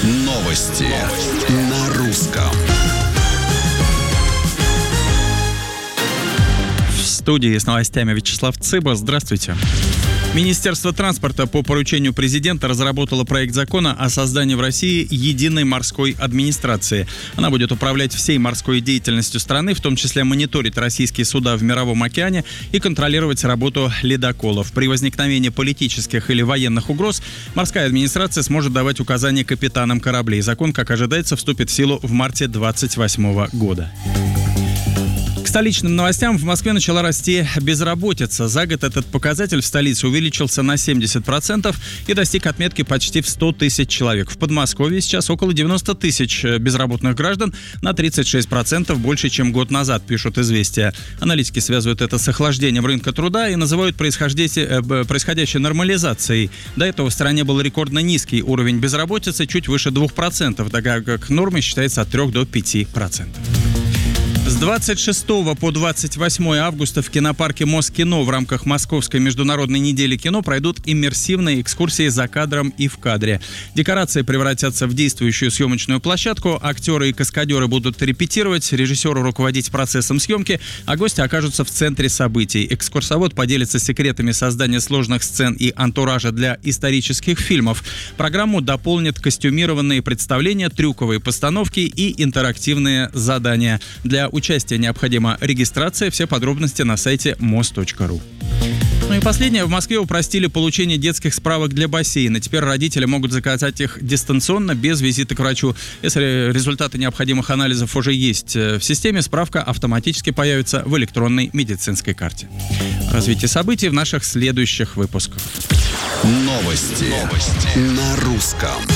Новости на русском. В студии с новостями Вячеслав Цыба. Здравствуйте. Министерство транспорта по поручению президента разработало проект закона о создании в России единой морской администрации. Она будет управлять всей морской деятельностью страны, в том числе мониторить российские суда в Мировом океане и контролировать работу ледоколов. При возникновении политических или военных угроз морская администрация сможет давать указания капитанам кораблей. Закон, как ожидается, вступит в силу в марте 2028 года. К столичным новостям. В Москве начала расти безработица. За год этот показатель в столице увеличился на 70% и достиг отметки почти в 100 тысяч человек. В Подмосковье сейчас около 90 тысяч безработных граждан, на 36% больше, чем год назад, пишут «Известия». Аналитики связывают это с охлаждением рынка труда и называют происходящей нормализацией. До этого в стране был рекордно низкий уровень безработицы, чуть выше 2%, тогда как нормой считается от 3 до 5%. С 26 по 28 августа в кинопарке Москино в рамках Московской международной недели кино пройдут иммерсивные экскурсии за кадром и в кадре. Декорации превратятся в действующую съемочную площадку, актеры и каскадеры будут репетировать, режиссеру руководить процессом съемки, а гости окажутся в центре событий. Экскурсовод поделится секретами создания сложных сцен и антуража для исторических фильмов. Программу дополнят костюмированные представления, трюковые постановки и интерактивные задания. Для участия необходима регистрация. Все подробности на сайте mos.ru. Ну и последнее. В Москве упростили получение детских справок для бассейна. Теперь родители могут заказать их дистанционно, без визита к врачу. Если результаты необходимых анализов уже есть в системе, справка автоматически появится в электронной медицинской карте. Развитие событий в наших следующих выпусках. Новости на русском.